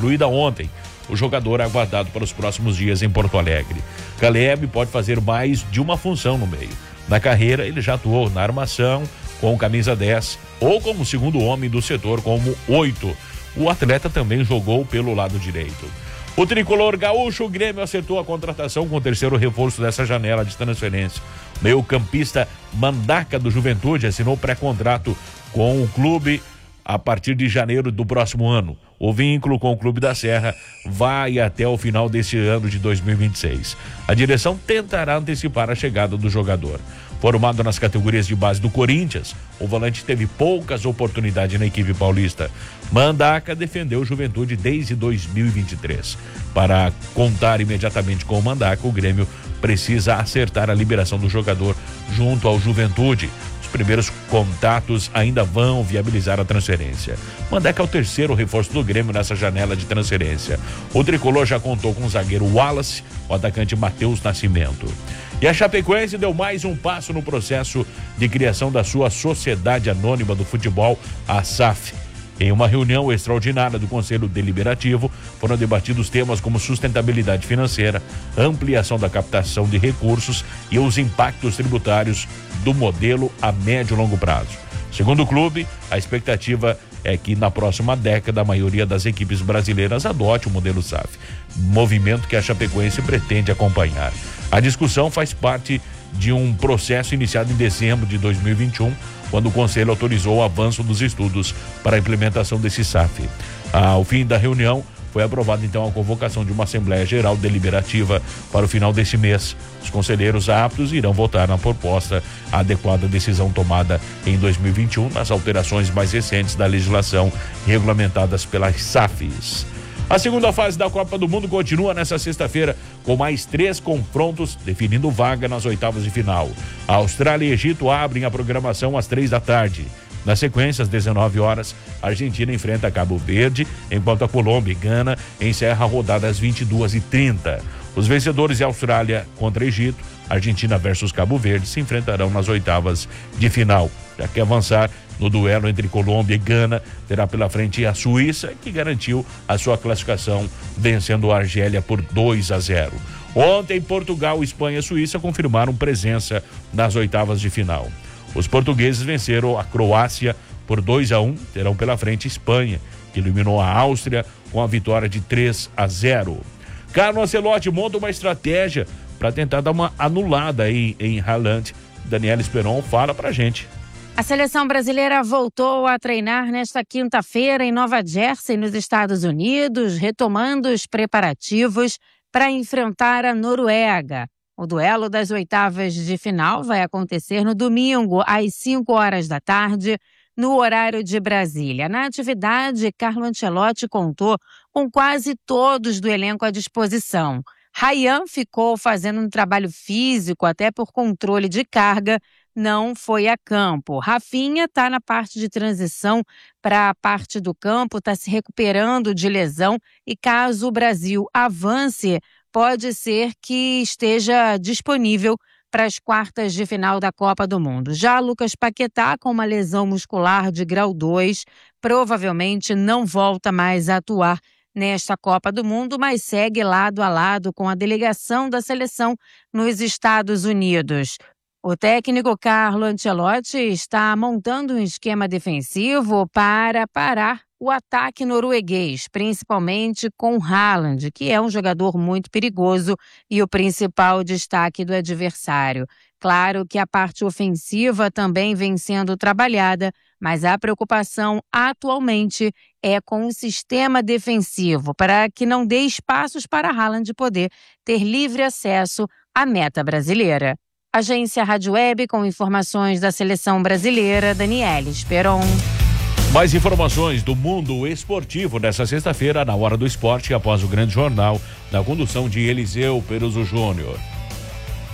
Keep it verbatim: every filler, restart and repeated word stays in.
concluída ontem. O jogador é aguardado para os próximos dias em Porto Alegre. Caleb pode fazer mais de uma função no meio. Na carreira, ele já atuou na armação com camisa dez ou como segundo homem do setor como oito. O atleta também jogou pelo lado direito. O tricolor gaúcho, o Grêmio, acertou a contratação com o terceiro reforço dessa janela de transferência. Meio-campista Mandaca do Juventude assinou pré-contrato com o clube a partir de janeiro do próximo ano. O vínculo com o Clube da Serra vai até o final deste ano de dois mil e vinte e seis. A direção tentará antecipar a chegada do jogador. Formado nas categorias de base do Corinthians, o volante teve poucas oportunidades na equipe paulista. Mandaca defendeu o Juventude desde dois mil e vinte e três. Para contar imediatamente com o Mandaca, o Grêmio precisa acertar a liberação do jogador junto ao Juventude. Os primeiros contatos ainda vão viabilizar a transferência. Mandaca é o terceiro reforço do Grêmio nessa janela de transferência. O tricolor já contou com o zagueiro Wallace, o atacante Matheus Nascimento. E a Chapecoense deu mais um passo no processo de criação da sua Sociedade Anônima do Futebol, a S A F. Em uma reunião extraordinária do Conselho Deliberativo, foram debatidos temas como sustentabilidade financeira, ampliação da captação de recursos e os impactos tributários do modelo a médio e longo prazo. Segundo o clube, a expectativa é que na próxima década a maioria das equipes brasileiras adote o modelo S A F, movimento que a Chapecoense pretende acompanhar. A discussão faz parte de um processo iniciado em dezembro de dois mil e vinte e um, quando o Conselho autorizou o avanço dos estudos para a implementação desse S A F. Ao fim da reunião, foi aprovada então a convocação de uma Assembleia Geral Deliberativa para o final desse mês. Os conselheiros aptos irão votar na proposta, a adequada decisão tomada em dois mil e vinte e um nas alterações mais recentes da legislação regulamentadas pelas S A Fs. A segunda fase da Copa do Mundo continua nesta sexta-feira com mais três confrontos definindo vaga nas oitavas de final. A Austrália e Egito abrem a programação às três da tarde. Na sequência, às dezenove horas, a Argentina enfrenta Cabo Verde, enquanto a Colômbia e Gana encerra a rodada às vinte e duas e trinta. Os vencedores de Austrália contra Egito, Argentina versus Cabo Verde, se enfrentarão nas oitavas de final. Já que avançar no duelo entre Colômbia e Gana, terá pela frente a Suíça, que garantiu a sua classificação vencendo a Argélia por dois a zero. Ontem, Portugal, Espanha e Suíça confirmaram presença nas oitavas de final. Os portugueses venceram a Croácia por dois a um, terão pela frente Espanha, que eliminou a Áustria com a vitória de três a zero. Carlo Ancelotti monta uma estratégia para tentar dar uma anulada aí em Haaland. Daniela Esperon fala pra gente. A seleção brasileira voltou a treinar nesta quinta-feira em Nova Jersey, nos Estados Unidos, retomando os preparativos para enfrentar a Noruega. O duelo das oitavas de final vai acontecer no domingo, às cinco horas da tarde, no horário de Brasília. Na atividade, Carlo Ancelotti contou com quase todos do elenco à disposição. Ryan ficou fazendo um trabalho físico, até por controle de carga, não foi a campo. Rafinha está na parte de transição para a parte do campo, está se recuperando de lesão e caso o Brasil avance, pode ser que esteja disponível para as quartas de final da Copa do Mundo. Já Lucas Paquetá, com uma lesão muscular de grau dois, provavelmente não volta mais a atuar nesta Copa do Mundo, mas segue lado a lado com a delegação da seleção nos Estados Unidos. O técnico Carlo Ancelotti está montando um esquema defensivo para parar o ataque norueguês, principalmente com Haaland, que é um jogador muito perigoso e o principal destaque do adversário. Claro que a parte ofensiva também vem sendo trabalhada, mas a preocupação atualmente é com o sistema defensivo, para que não dê espaços para Haaland poder ter livre acesso à meta brasileira. Agência Rádio Web com informações da seleção brasileira, Daniela Esperon. Mais informações do mundo esportivo nesta sexta-feira, na Hora do Esporte, após o grande jornal, na condução de Eliseu Peruso Júnior.